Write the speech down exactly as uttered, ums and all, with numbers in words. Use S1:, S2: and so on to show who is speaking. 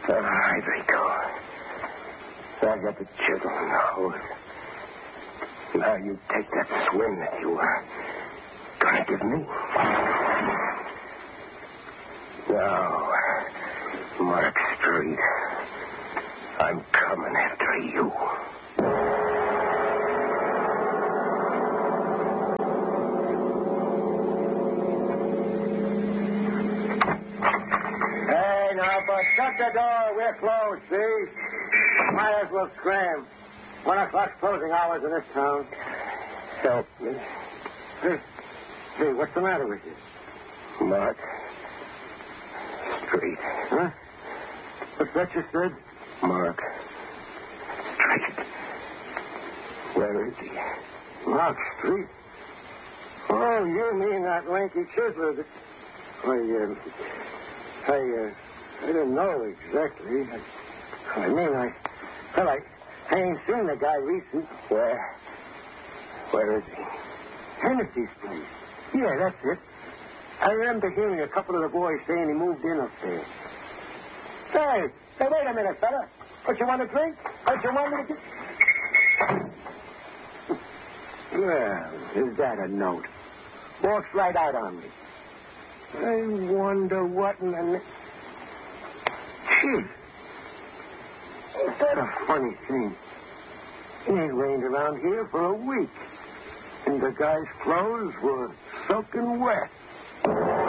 S1: All right, Rico. I got the chisel and the hose. Now you take that swing that you were going to give me. Now, Mark Street, I'm coming after you.
S2: Hey, now, but shut the door. We're closed, see? Might as well scram. One o'clock's closing hours in this town.
S1: Help me.
S2: Hey, hey, what's the matter with you?
S1: Mark Street.
S2: Huh? What's that you said?
S1: Mark Street. Where is he?
S2: Mark Street? Oh, you mean that lanky chiseler that... I, uh, I, uh, I didn't know exactly. I, I mean, I... Well, I, I ain't seen the guy recent.
S1: Where? Where is he?
S2: Hennessy's place. Yeah, that's it. I remember hearing a couple of the boys saying he moved in up there. Hey, hey, wait a minute, fella. What, you want a drink? What, you want me to do? Well, is that a note? Walks right out on me. I wonder what in the... Gee. Is that a funny thing? It ain't rained around here for a week. And the guy's clothes were soaking wet.